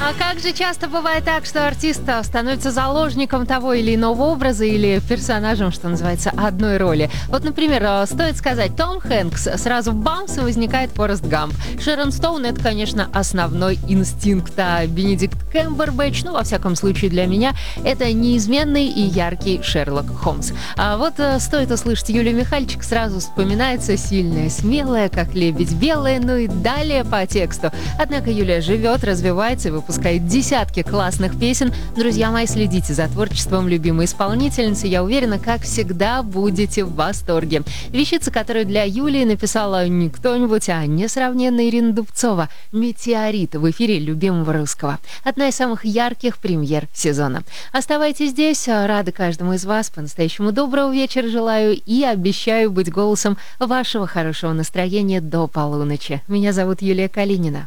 А как же часто бывает так, что артист становится заложником того или иного образа или персонажем, что называется, одной роли. Вот, например, стоит сказать, Том Хэнкс, сразу бамс, и возникает Форест Гамп. Шерон Стоун — это, конечно, основной инстинкт, а Бенедикт Камбербэтч, ну, во всяком случае для меня, это неизменный и яркий Шерлок Холмс. А вот стоит услышать Юлию Михальчик, сразу вспоминается сильная, смелая, как лебедь белая, ну и далее по тексту. Однако Юлия живет, развивается и выпускает десятки классных песен. Друзья мои, следите за творчеством любимой исполнительницы. Я уверена, как всегда, будете в восторге. Вещица, которую для Юлии написала не кто-нибудь, а несравненная Ирина Дубцова. «Метеорит» в эфире любимого русского. Одна из самых ярких премьер сезона. Оставайтесь здесь. Рада каждому из вас. По-настоящему доброго вечера желаю и обещаю быть голосом вашего хорошего настроения до полуночи. Меня зовут Юлия Калинина.